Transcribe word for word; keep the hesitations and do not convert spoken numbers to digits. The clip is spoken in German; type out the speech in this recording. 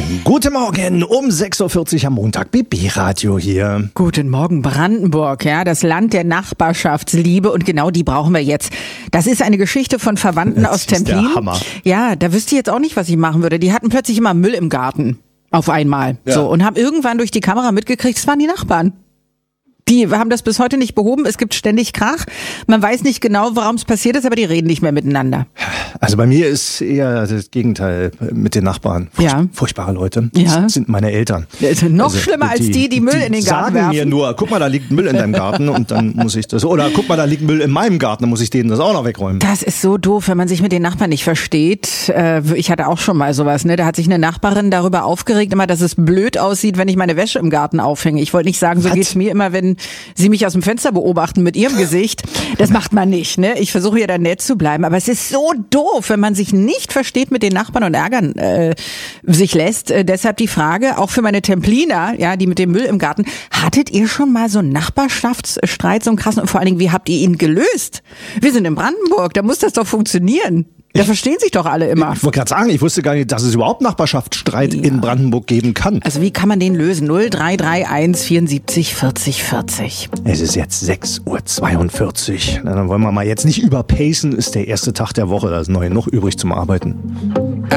Guten Morgen um sechs Uhr vierzig am Montag, B B-Radio hier. Guten Morgen Brandenburg, ja, das Land der Nachbarschaftsliebe und genau die brauchen wir jetzt. Das ist eine Geschichte von Verwandten Das aus ist Templin. der Hammer. Ja, da wüsste ich jetzt auch nicht, was ich machen würde. Die hatten plötzlich immer Müll im Garten auf einmal. Ja. So, und haben irgendwann durch die Kamera mitgekriegt, es waren die Nachbarn. Die haben das bis heute nicht behoben. Es gibt ständig Krach. Man weiß nicht genau, warum es passiert ist, aber die reden nicht mehr miteinander. Also bei mir ist eher das Gegenteil mit den Nachbarn. Furch- Ja. Furchtbare Leute. Ja. Das sind meine Eltern. Also noch schlimmer als die, die Müll in den Garten sagen werfen. mir nur, guck mal, da liegt Müll in deinem Garten und dann muss ich das, oder guck mal, da liegt Müll in meinem Garten, dann muss ich denen das auch noch wegräumen. Das ist so doof, wenn man sich mit den Nachbarn nicht versteht. Äh, Ich hatte auch schon mal sowas, ne? Da hat sich eine Nachbarin darüber aufgeregt, immer, dass es blöd aussieht, wenn ich meine Wäsche im Garten aufhänge. Ich wollte nicht sagen, so Was? geht's mir immer, wenn sie mich aus dem Fenster beobachten mit ihrem Gesicht. Das macht man nicht, ne? Ich versuche ja da nett zu bleiben, aber es ist so doof, wenn man sich nicht versteht mit den Nachbarn und ärgern äh, sich lässt. Äh, deshalb die Frage, auch für meine Templiner, ja, die mit dem Müll im Garten, hattet ihr schon mal so einen Nachbarschaftsstreit, so einen krassen, und vor allen Dingen, wie habt ihr ihn gelöst? Wir sind in Brandenburg, da muss das doch funktionieren. Da verstehen sich doch alle immer. Ich wollte gerade sagen, ich wusste gar nicht, dass es überhaupt Nachbarschaftsstreit Ja. in Brandenburg geben kann. Also wie kann man den lösen? null drei drei eins vierundsiebzig vierzig vierzig. Es ist jetzt sechs Uhr zweiundvierzig. Na, dann wollen wir mal jetzt nicht überpacen, ist der erste Tag der Woche, da ist neu noch übrig zum Arbeiten.